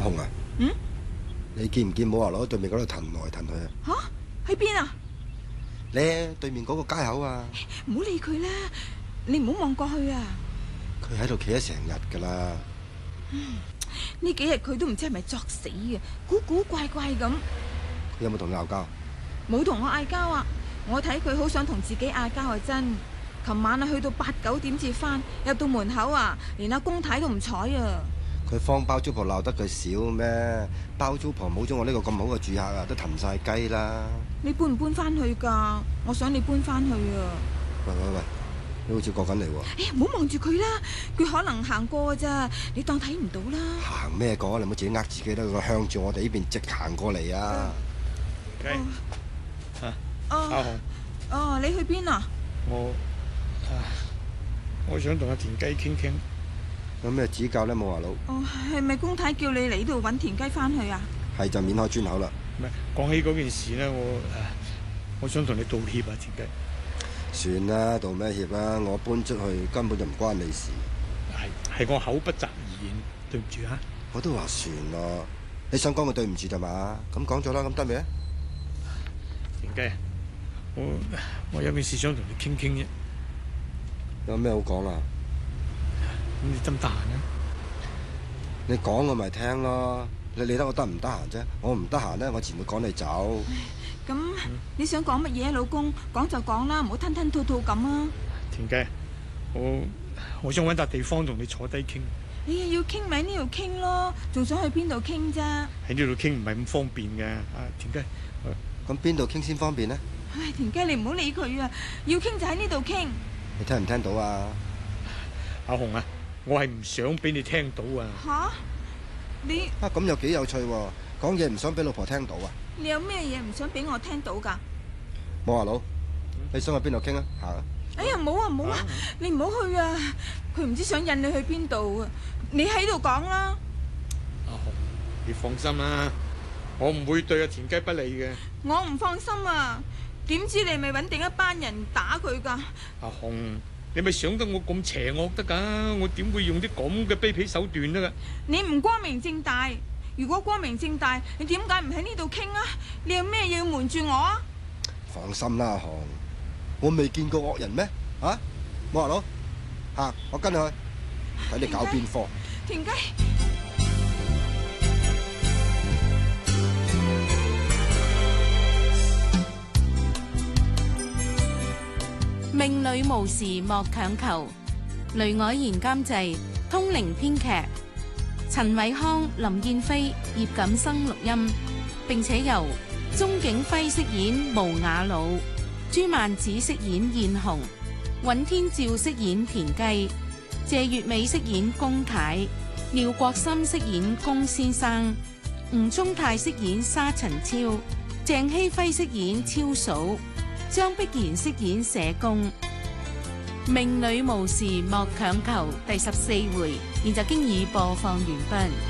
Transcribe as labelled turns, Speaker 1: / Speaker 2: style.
Speaker 1: 紅啊，
Speaker 2: 嗯，
Speaker 1: 你見唔見武華樓對面嗰度騰來騰去啊？
Speaker 2: 喺邊啊？
Speaker 1: 咧對面嗰個街口啊，
Speaker 2: 唔好理佢啦，你唔好望過去啊！
Speaker 1: 佢喺度企咗成日噶啦。
Speaker 2: 呢幾日佢都唔知係咪作死嘅，古古怪怪咁。
Speaker 1: 佢有冇同你鬧交？
Speaker 2: 冇同我嗌交啊！我睇佢好想同自己嗌交啊！真，琴晚啊去到8、9點至返，入到門口啊，連阿公太都唔睬啊！
Speaker 1: 佢方包租婆鬧得佢少咩？包租婆冇咗我呢個咁好嘅住客啊，都騰晒雞啦！
Speaker 2: 你搬唔搬返去㗎？我想你搬返去啊！
Speaker 1: 喂，你好似過緊嚟喎！
Speaker 2: 哎呀，唔好望住佢啦，佢可能行過㗎咋，你當睇唔到啦。
Speaker 1: 行咩過？你唔好自己呃自己啦！佢向住我哋呢邊直行過嚟啊！
Speaker 3: 阿紅，
Speaker 2: 哦，你去邊啊？
Speaker 3: 我想同阿田雞傾傾。
Speaker 1: 有咩指教咧，武華佬？
Speaker 2: 哦，係咪公太叫你嚟呢度揾田雞返去啊？
Speaker 1: 係就免開磚口啦。
Speaker 3: 唔係講起嗰件事咧，我想同你道歉啊，田雞。
Speaker 1: 算啦，道咩歉啊？我搬出去根本就唔關你事。
Speaker 3: 係我口不擇言，對唔住啊！
Speaker 1: 我都話算咯。你想講個對唔住咋嘛？咁講咗啦，咁得未啊？
Speaker 3: 田雞，我有件事想同你傾傾啫。
Speaker 1: 有咩好講啊？
Speaker 3: 咁你得唔得閒啊？
Speaker 1: 你講我咪聽咯。你理得我得唔得閒啫？我唔得閒咧，我自然會趕你走。
Speaker 2: 咁你想講乜嘢啊，老公？講就講啦，唔好吞吞吐吐咁啊！
Speaker 3: 田雞，我想揾笪地方同你坐低傾。
Speaker 2: 哎呀，要傾咪呢度傾咯，仲想去邊度傾啫？
Speaker 3: 喺呢度傾唔係咁方便嘅，田雞。
Speaker 1: 咁邊度傾先方便呢？
Speaker 2: 唉，田雞，你唔好理佢啊！要傾就喺呢度傾。
Speaker 1: 你聽唔聽到啊？
Speaker 3: 阿紅啊，我係唔想俾你聽到啊！
Speaker 2: 吓？你
Speaker 1: 咁又幾有趣喎！講嘢唔想俾老婆聽到啊！
Speaker 2: 你有咩嘢唔想俾我聽到㗎？
Speaker 1: 武華佬，你想去邊度傾啊？行啊！
Speaker 2: 哎呀，唔好啊，唔好啊！你唔好去啊！佢唔知想引你去邊度啊！你喺度講啦。
Speaker 3: 阿紅，你放心啦，我唔會對阿田雞不利嘅。
Speaker 2: 我唔放心啊！點知你咪揾定一班人打佢㗎？
Speaker 3: 阿紅，你咪想得我咁邪惡得㗎？我點會用啲咁嘅卑鄙手段得㗎？
Speaker 2: 你唔光明正大，如果光明正大，你點解唔喺呢度傾啊？你有咩嘢要瞞住我啊？
Speaker 1: 放心啦，阿紅，我未見過惡人咩？啊，武華佬，行，我跟你去，睇你搞邊科？
Speaker 2: 田雞。
Speaker 4: 命裏無時莫強求，雷凱賢監製，通靈編劇，陳偉康、林燕飛、葉錦生錄音，並且由鍾景輝飾演無雅老，朱曼子飾演燕紅，尹天照飾演田雞，謝月美飾演公太，廖國森飾演龔先生，吳宗泰飾演沙塵超，鄭希輝飾演超嫂，張碧然飾演社工。命裏無時莫強求第14回現就經已播放完畢。